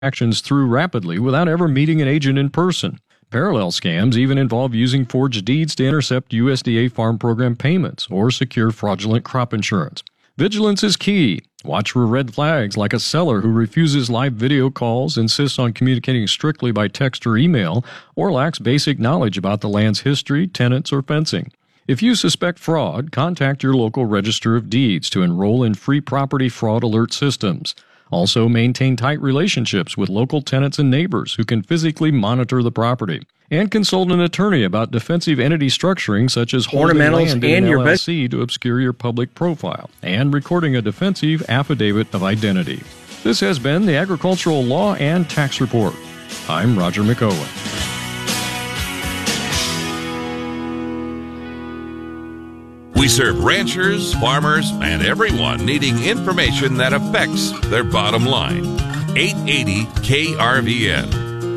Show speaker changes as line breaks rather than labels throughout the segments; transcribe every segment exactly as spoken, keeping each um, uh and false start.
transactions through rapidly without ever meeting an agent in person. Parallel scams even involve using forged deeds to intercept U S D A Farm Program payments or secure fraudulent crop insurance. Vigilance is key. Watch for red flags like a seller who refuses live video calls, insists on communicating strictly by text or email, or lacks basic knowledge about the land's history, tenants, or fencing. If you suspect fraud, contact your local Register of Deeds to enroll in free property fraud alert systems. Also, maintain tight relationships with local tenants and neighbors who can physically monitor the property. And consult an attorney about defensive entity structuring such as holding
Ornamentals
land in
and
an
your
L L C to obscure your public profile and recording a defensive affidavit of identity. This has been the Agricultural Law and Tax Report. I'm Roger McOwen.
We serve ranchers, farmers, and everyone needing information that affects their bottom line. eight eighty K R V N.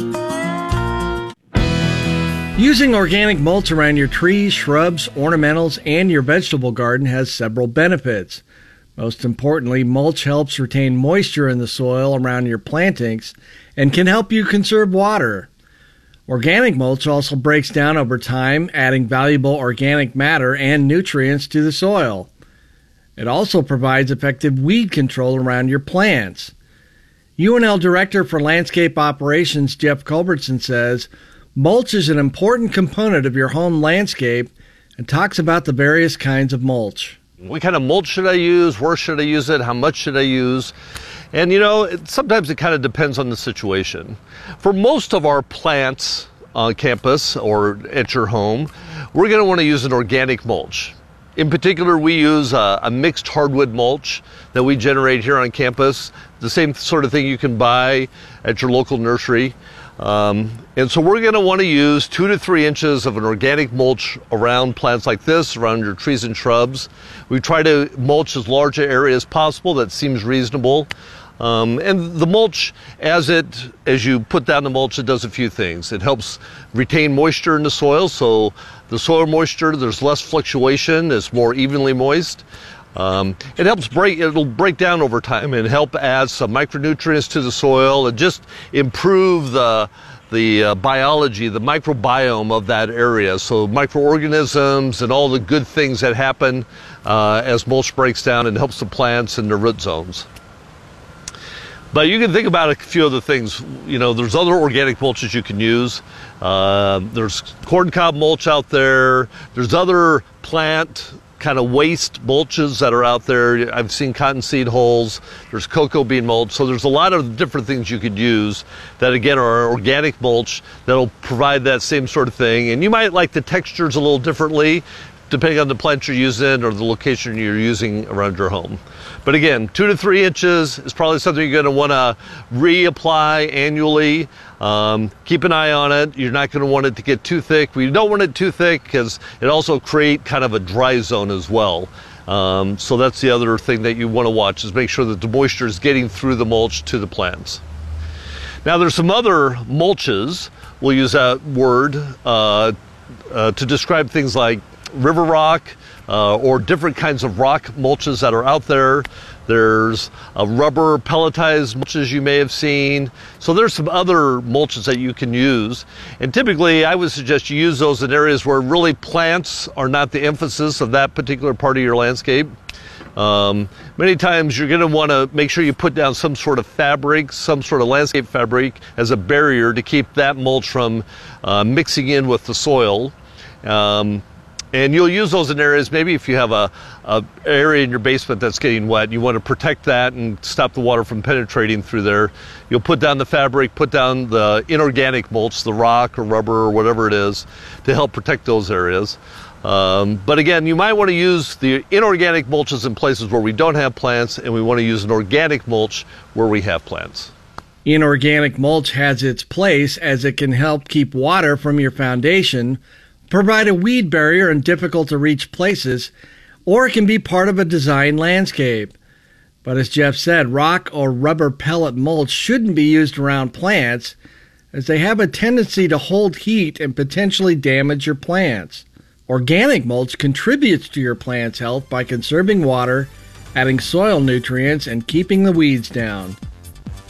Using organic mulch around your trees, shrubs, ornamentals, and your vegetable garden has several benefits. Most importantly, mulch helps retain moisture in the soil around your plantings and can help you conserve water. Organic mulch also breaks down over time, adding valuable organic matter and nutrients to the soil. It also provides effective weed control around your plants. U N L Director for Landscape Operations Jeff Culbertson says, mulch is an important component of your home landscape and talks about the various kinds of mulch.
What kind of mulch should I use? Where should I use it? How much should I use? And you know, it, sometimes it kind of depends on the situation. For most of our plants on campus or at your home, we're going to want to use an organic mulch. In particular, we use a, a mixed hardwood mulch that we generate here on campus, the same sort of thing you can buy at your local nursery. Um, and so we're going to want to use two to three inches of an organic mulch around plants like this, around your trees and shrubs. We try to mulch as large an area as possible. That seems reasonable. Um, and the mulch, as it as you put down the mulch, it does a few things. It helps retain moisture in the soil, so the soil moisture, there's less fluctuation, it's more evenly moist. Um, it helps break, it'll break down over time and help add some micronutrients to the soil and just improve the the uh, biology, the microbiome of that area. So microorganisms and all the good things that happen uh, as mulch breaks down and helps the plants in their root zones. But you can think about a few other things. You know, there's other organic mulches you can use. Uh, there's corncob mulch out there. There's other plant kind of waste mulches that are out there. I've seen cottonseed hulls. There's cocoa bean mulch. So there's a lot of different things you could use that, again, are organic mulch that'll provide that same sort of thing. And you might like the textures a little differently depending on the plant you're using or the location you're using around your home. But again, two to three inches is probably something you're going to want to reapply annually. Um, keep an eye on it. You're not going to want it to get too thick. We don't want it too thick because it also creates kind of a dry zone as well. Um, so that's the other thing that you want to watch, is make sure that the moisture is getting through the mulch to the plants. Now there's some other mulches, we'll use that word, uh, uh, to describe things like river rock, uh, or different kinds of rock mulches that are out there. There's a rubber pelletized mulches you may have seen. So there's some other mulches that you can use. And typically I would suggest you use those in areas where really plants are not the emphasis of that particular part of your landscape. Um, many times you're going to want to make sure you put down some sort of fabric, some sort of landscape fabric as a barrier to keep that mulch from uh, mixing in with the soil. Um, And you'll use those in areas, maybe if you have a, a area in your basement that's getting wet, you want to protect that and stop the water from penetrating through there. You'll put down the fabric, put down the inorganic mulch, the rock or rubber or whatever it is, to help protect those areas. Um, but again, you might want to use the inorganic mulches in places where we don't have plants, and we want to use an organic mulch where we have plants.
Inorganic mulch has its place as it can help keep water from your foundation, provide a weed barrier in difficult to reach places, or it can be part of a design landscape. But as Jeff said, rock or rubber pellet mulch shouldn't be used around plants, as they have a tendency to hold heat and potentially damage your plants. Organic mulch contributes to your plant's health by conserving water, adding soil nutrients, and keeping the weeds down.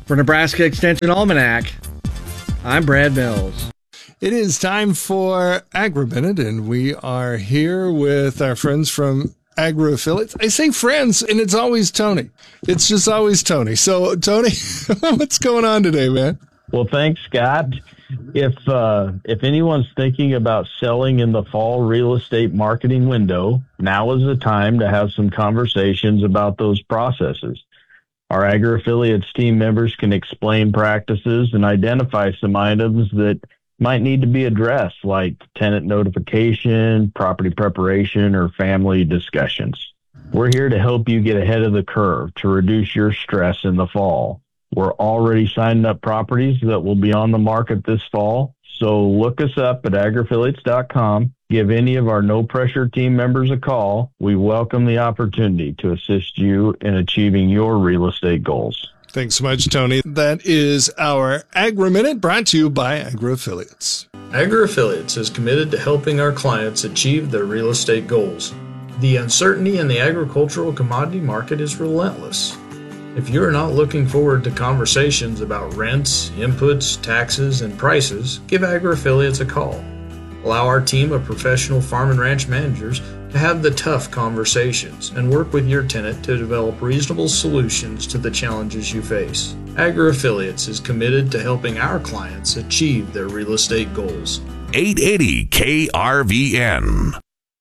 For Nebraska Extension Almanac, I'm Brad Mills.
It is time for Agri-Minute, and we are here with our friends from Agri-Affiliates. I say friends, and it's always Tony. It's just always Tony. So, Tony, what's going on today, man?
Well, thanks, Scott. If uh, if anyone's thinking about selling in the fall real estate marketing window, now is the time to have some conversations about those processes. Our Agri-Affiliates team members can explain practices and identify some items that might need to be addressed, like tenant notification, property preparation, or family discussions. We're here to help you get ahead of the curve to reduce your stress in the fall. We're already signing up properties that will be on the market this fall, so look us up at agri affiliates dot com. Give any of our no-pressure team members a call. We welcome the opportunity to assist you in achieving your real estate goals.
Thanks so much, Tony. That is our Agri-Minute, brought to you by Agri-Affiliates.
Agri-Affiliates is committed to helping our clients achieve their real estate goals. The uncertainty in the agricultural commodity market is relentless. If you're not looking forward to conversations about rents, inputs, taxes, and prices, give Agri-Affiliates a call. Allow our team of professional farm and ranch managers to have the tough conversations and work with your tenant to develop reasonable solutions to the challenges you face. Agri-Affiliates is committed to helping our clients achieve their real estate goals.
eight eighty K R V N.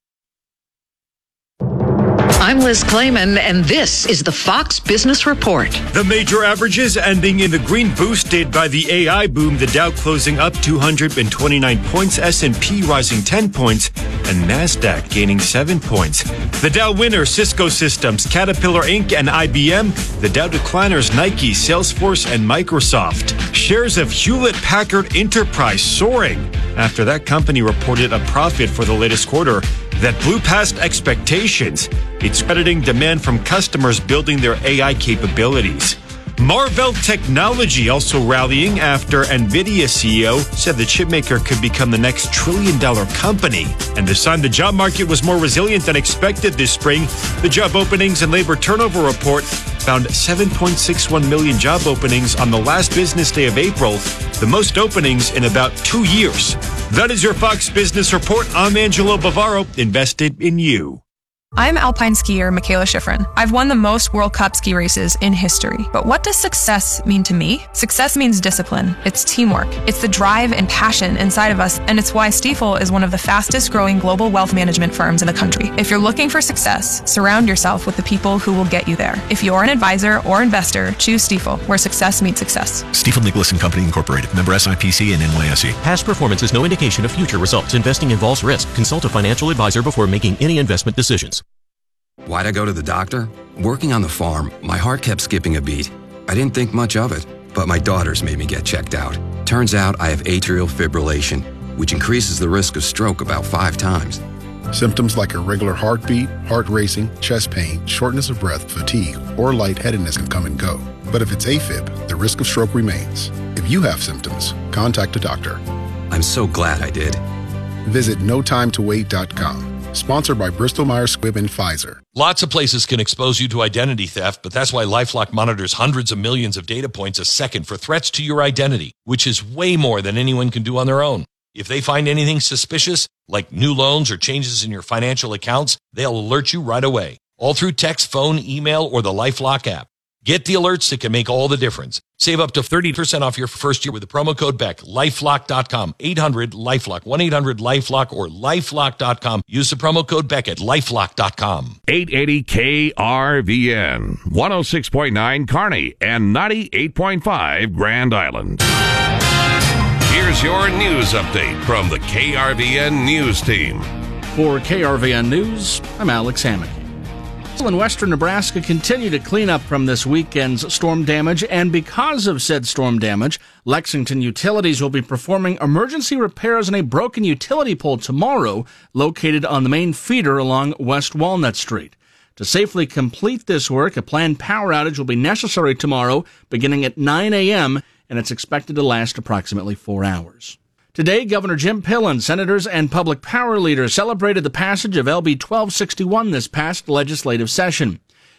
I'm Liz Clayman, and this is the Fox Business Report.
The major averages ending in the green, boosted by the A I boom. The Dow closing up two hundred twenty-nine points, S and P rising ten points, and NASDAQ gaining seven points. The Dow winner, Cisco Systems, Caterpillar Incorporated, and I B M. The Dow decliners, Nike, Salesforce, and Microsoft. Shares of Hewlett-Packard Enterprise soaring after that company reported a profit for the latest quarter that blew past expectations. It's crediting demand from customers building their A I capabilities. Marvell Technology also rallying after NVIDIA C E O said the chipmaker could become the next trillion-dollar company. And the sign the job market was more resilient than expected this spring, the job openings and labor turnover report found seven point six one million job openings on the last business day of April, the most openings in about two years. That is your Fox Business Report. I'm Angelo Bavaro, invested in you.
I'm alpine skier Michaela Schifrin. I've won the most World Cup ski races in history. But what does success mean to me? Success means discipline. It's teamwork. It's the drive and passion inside of us, and it's why Stifel is one of the fastest growing global wealth management firms in the country. If you're looking for success, surround yourself with the people who will get you there. If you're an advisor or investor, choose Stifel, where success meets success.
Stifel Nicholas and Company Incorporated. Member S I P C and N Y S E.
Past performance is no indication of future results. Investing involves risk. Consult a financial advisor before making any investment decisions.
Why'd I go to the doctor? Working on the farm, my heart kept skipping a beat. I didn't think much of it, but my daughters made me get checked out. Turns out I have atrial fibrillation, which increases the risk of stroke about five times.
Symptoms like irregular heartbeat, heart racing, chest pain, shortness of breath, fatigue, or lightheadedness can come and go. But if it's AFib, the risk of stroke remains. If you have symptoms, contact a doctor.
I'm so glad I did.
Visit no time to wait dot com. Sponsored by Bristol Myers Squibb and Pfizer.
Lots of places can expose you to identity theft, but that's why LifeLock monitors hundreds of millions of data points a second for threats to your identity, which is way more than anyone can do on their own. If they find anything suspicious, like new loans or changes in your financial accounts, they'll alert you right away, all through text, phone, email, or the LifeLock app. Get the alerts that can make all the difference. Save up to thirty percent off your first year with the promo code Beck. lifelock dot com, eight hundred LifeLock, one eight hundred LifeLock, or lifelock dot com. Use the promo code Beck at lifelock dot com.
eight eighty K R V N, one oh six point nine Kearney, and ninety-eight point five Grand Island. Here's your news update from the K R V N News Team.
For K R V N News, I'm Alex Hammock. In western Nebraska continue to clean up from this weekend's storm damage, and because of said storm damage, Lexington Utilities will be performing emergency repairs on a broken utility pole tomorrow located on the main feeder along West Walnut Street. To safely complete this work, a planned power outage will be necessary tomorrow beginning at nine a.m., and it's expected to last approximately four hours. Today, Governor Jim Pillen, senators, and public power leaders celebrated the passage of L B twelve sixty-one this past legislative session.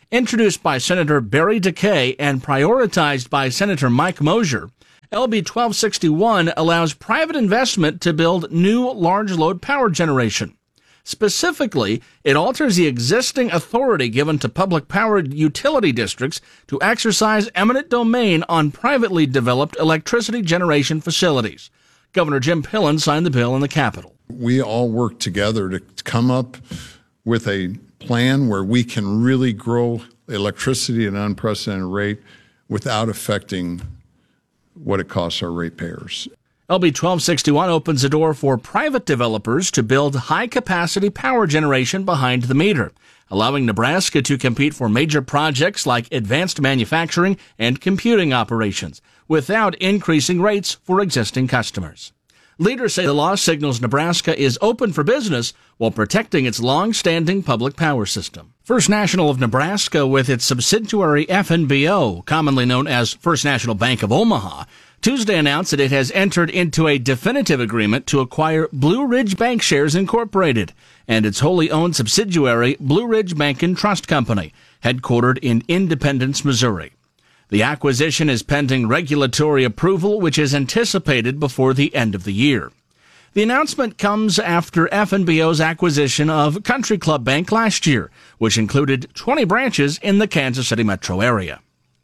Introduced by Senator Barry DeKay and prioritized by Senator Mike Mosier, L B twelve sixty-one allows private investment to build new large load power generation. Specifically, it alters the existing authority given to public power utility districts to exercise eminent domain on privately developed electricity generation facilities. Governor Jim Pillen signed the bill in the Capitol.
We all work together to come up with a plan where we can really grow electricity at an unprecedented rate without affecting what it costs our ratepayers.
L B twelve sixty-one opens the door for private developers to build high-capacity power generation behind the meter, allowing Nebraska to compete for major projects like advanced manufacturing and computing operations without increasing rates for existing customers. Leaders say the law signals Nebraska is open for business while protecting its long-standing public power system. First National of Nebraska, with its subsidiary F N B O, commonly known as First National Bank of Omaha, Tuesday announced that it has entered into a definitive agreement to acquire Blue Ridge Bankshares Incorporated and its wholly owned subsidiary Blue Ridge Bank and Trust Company, headquartered in Independence, Missouri. The acquisition is pending regulatory approval, which is anticipated before the end of the year. The announcement comes after F N B O's acquisition of Country Club Bank last year, which included twenty branches in the Kansas City metro area.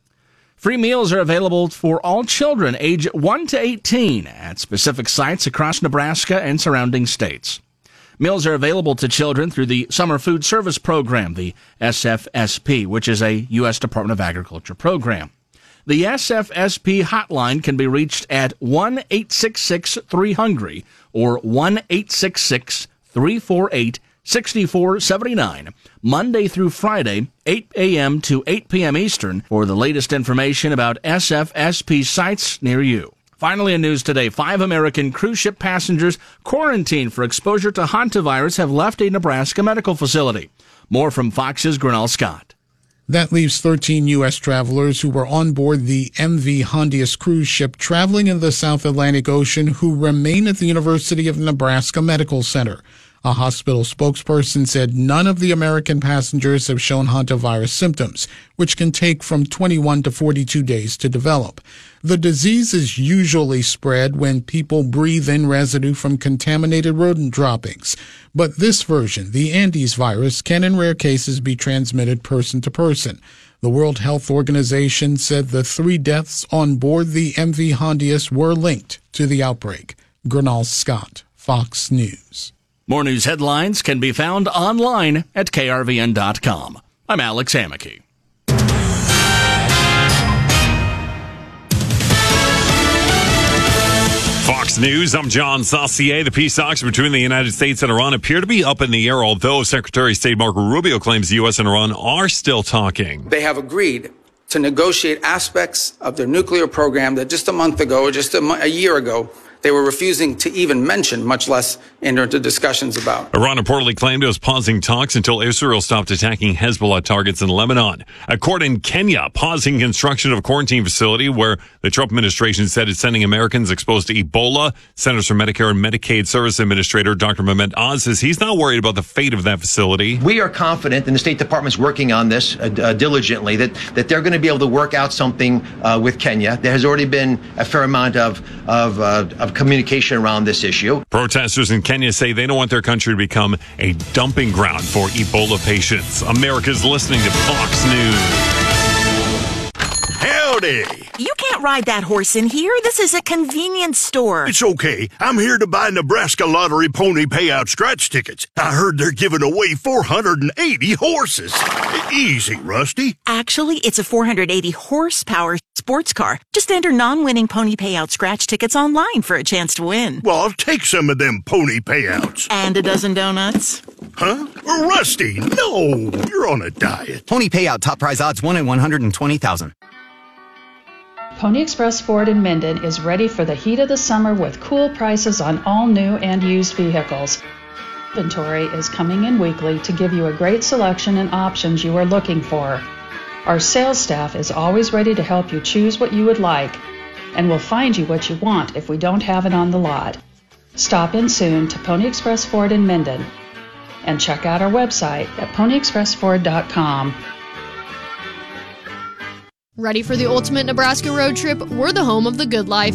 Free meals are available for all children age one to eighteen at specific sites across Nebraska and surrounding states. Meals are available to children through the Summer Food Service Program, the S F S P, which is a U S Department of Agriculture program. The S F S P hotline can be reached at one eight six six three hungry or one eight six six three four eight six four seven nine, Monday through Friday, eight a.m. to eight p.m. Eastern, for the latest information about S F S P sites near you. Finally, in news today, five American cruise ship passengers quarantined for exposure to hantavirus have left a Nebraska medical facility. More from Fox's Grinnell Scott.
That leaves thirteen U S travelers who were on board the M V Hondius cruise ship traveling in the South Atlantic Ocean who remain at the University of Nebraska Medical Center. A hospital spokesperson said none of the American passengers have shown hantavirus symptoms, which can take from twenty-one to forty-two days to develop. The disease is usually spread when people breathe in residue from contaminated rodent droppings. But this version, the Andes virus, can in rare cases be transmitted person to person. The World Health Organization said the three deaths on board the M V Hondius were linked to the outbreak. Grinnell Scott, Fox News.
More news headlines can be found online at K R V N dot com. I'm Alex Hammaky.
Fox News, I'm John Saucier. The peace talks between the United States and Iran appear to be up in the air, although Secretary of State Marco Rubio claims the U S and Iran are still talking.
They have agreed to negotiate aspects of their nuclear program that just a month ago or just a, mo- a year ago they were refusing to even mention, much less enter into discussions about.
Iran reportedly claimed it was pausing talks until Israel stopped attacking Hezbollah targets in Lebanon. A court in Kenya pausing construction of a quarantine facility where the Trump administration said it's sending Americans exposed to Ebola. Centers for Medicare and Medicaid Service Administrator Doctor Mehmet Oz says he's not worried about the fate of that facility.
We are confident, and the State Department's working on this uh, uh, diligently, that, that they're going to be able to work out something uh, with Kenya. There has already been a fair amount of, of, uh, of communication around this issue.
Protesters in Kenya say they don't want their country to become a dumping ground for Ebola patients. America's listening to Fox News.
Howdy.
You can't ride that horse in here. This is a convenience store.
It's okay. I'm here to buy Nebraska Lottery Pony Payout scratch tickets. I heard they're giving away four hundred eighty horses. Easy, Rusty.
Actually, it's a four hundred eighty horsepower sports car. Just enter non-winning pony payout scratch tickets online for a chance to win.
Well, I'll take some of them pony payouts.
And a dozen donuts.
Huh? Rusty, no. You're on a diet.
Pony Payout, top prize odds, one in one hundred twenty thousand.
Pony Express Ford in Minden is ready for the heat of the summer with cool prices on all new and used vehicles. Inventory is coming in weekly to give you a great selection and options you are looking for. Our sales staff is always ready to help you choose what you would like, and will find you what you want if we don't have it on the lot. Stop in soon to Pony Express Ford in Minden and check out our website at pony express ford dot com.
Ready for the ultimate Nebraska road trip? We're the home of the good life.